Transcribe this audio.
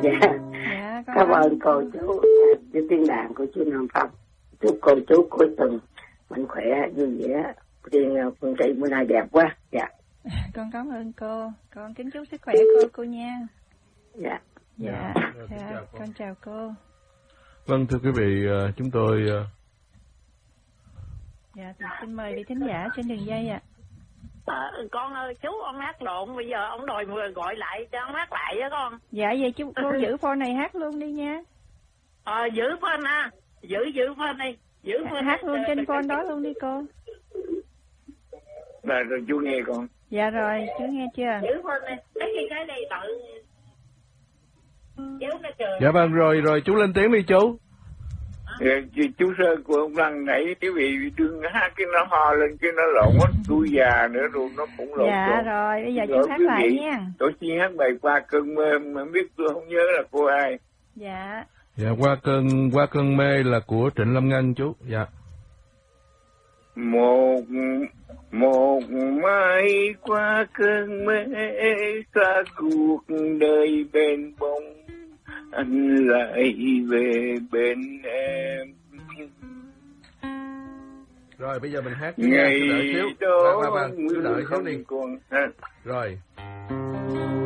Dạ, con cảm ơn cô chú với tiếng đàn của chú Nam Phong. Chúc cô chú cuối tuần mạnh khỏe vui vẻ. Phương Trị bữa nay đẹp quá. Dạ. Con cảm ơn cô. Con kính chúc sức khỏe cô nha. Dạ. Dạ. Con chào cô. Vâng, thưa quý vị, chúng tôi dạ thì xin mời vị thính giả trên đường dây ạ. Con ơi, chú ông hát lộn, bây giờ ông đòi gọi lại cho ông hát lại á con. Dạ vậy chú cô giữ phone này hát luôn đi nha. Giữ phone ha, giữ phone đi, giữ phone hát luôn trên phone đó luôn đi cô. Rồi chú nghe con. Dạ rồi, chú nghe chưa? Giữ phone đi, cái đây tự. Dạ vâng, rồi chú lên tiếng đi chú. Chú Sơn của ông Lăng nãy quý vị đừng hát cái nó ho lên cái nó lộn hết, tôi già nữa rồi nó cũng lộn. Dạ rồi, bây giờ chú hát lại nha. Tôi xin hát bài Qua cơn mơ mà biết tôi không nhớ là cô ai. Dạ. Dạ, qua cơn mê là của Trịnh Lâm Ngân chú. Dạ. Một mai qua cơn mê xa cuộc đời bên bóng, anh lại về bên em. Rồi bây giờ mình hát ngày đợi xíu. đó Vâng, cứ đợi xíu đi. còn Rồi.